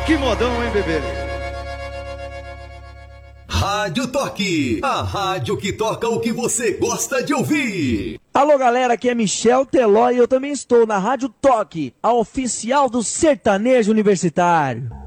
Que modão, hein, bebê? Rádio Toque, a rádio que toca o que você gosta de ouvir. Alô, galera, aqui é Michel Teló e eu também estou na Rádio Toque, a oficial do sertanejo universitário.